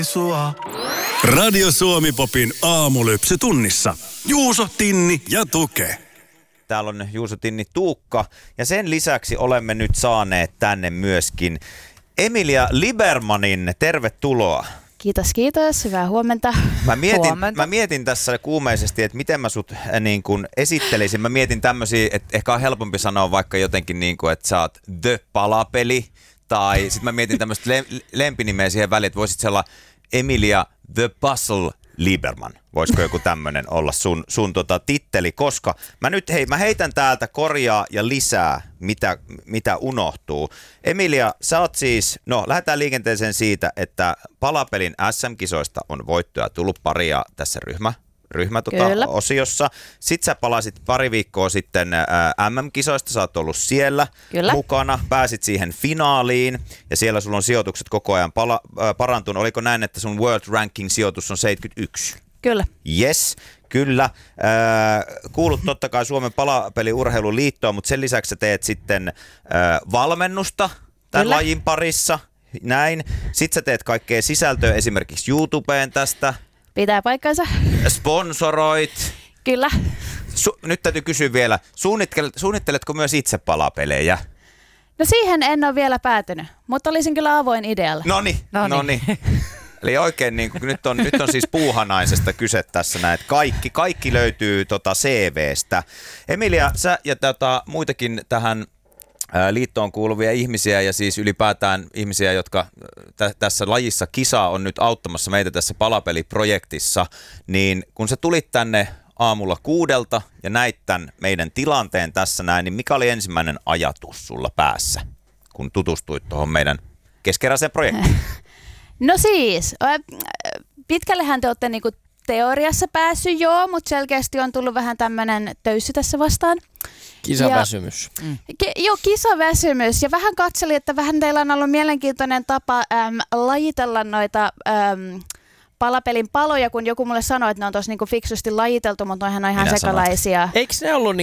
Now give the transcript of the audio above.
Radio Suomi Popin aamulypsy tunnissa. Juuso, Tinni ja Tuke. Täällä on Juuso, Tinni, Tuukka ja sen lisäksi olemme nyt saaneet tänne myöskin Emilia Libermanin. Tervetuloa. Kiitos, kiitos. Hyvää huomenta. Mä mietin tässä kuumeisesti, että miten mä sut niin kun esittelisin. Mä mietin tämmöisiä, että ehkä on helpompi sanoa vaikka jotenkin niin kuin, että sä oot The Palapeli. Tai sit mä mietin tämmöistä lempinimeä siihen väliin, että voisit olla Emilia The Puzzle Liberman. Voisiko joku tämmönen olla sun titteli, koska mä heitän täältä korjaa ja lisää, mitä unohtuu. Emilia, sä oot siis, lähdetään liikenteeseen siitä, että palapelin SM-kisoista on voittoja tullut paria tässä osiossa. Sitten sä palasit pari viikkoa sitten MM-kisoista, sä oot ollut siellä mukana, pääsit siihen finaaliin ja siellä sulla on sijoitukset koko ajan parantunut. Oliko näin, että sun World Ranking-sijoitus on 71? Kyllä. Yes, kyllä. Kuulut totta kai Suomen palapeliurheiluliittoon, mutta sen lisäksi sä teet sitten valmennusta tämän lajin parissa. Näin. Sitten sä teet kaikkea sisältöä esimerkiksi YouTubeen tästä. Pitää paikkansa. Sponsoroit. Kyllä. Nyt täytyy kysyä vielä, suunnitteletko myös itse palapelejä? No siihen en ole vielä päätynyt, mutta olisin kyllä avoin idealle. Noniin. Eli oikein niin kuin, nyt on siis puuhanaisesta kyse tässä näin, että kaikki löytyy CVstä. Emilia, sä ja muitakin tähän liittoon kuuluvia ihmisiä ja siis ylipäätään ihmisiä, jotka tässä lajissa kisaa on nyt auttamassa meitä tässä palapeliprojektissa, niin kun sä tulit tänne aamulla 6 ja näit tämän meidän tilanteen tässä näin, niin mikä oli ensimmäinen ajatus sulla päässä, kun tutustuit tuohon meidän keskeräiseen projektiin? No siis, pitkällehän te olette niinku teoriassa päässyt mutta selkeästi on tullut vähän tämmöinen töyssy tässä vastaan. Kisaväsymys. Kisaväsymys. Ja vähän katselin, että vähän teillä on ollut mielenkiintoinen tapa lajitella noita palapelin paloja, kun joku mulle sanoi, että ne on tossa niinku fiksusti lajiteltu, mutta noihän on ihan sekalaisia. Eikö ne ollut